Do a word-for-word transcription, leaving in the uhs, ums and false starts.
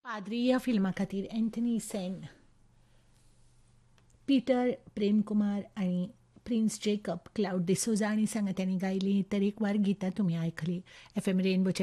पाद्री या फिल्मा खातीर एंथनी सेन, पीटर प्रेमकुमार आणि प्रिन्स जेकब, क्लाउड डिसोजा आणि संगत्यांनी गायली तरेकवार गितां तुम्ही आयकली. F M रेनबोच्या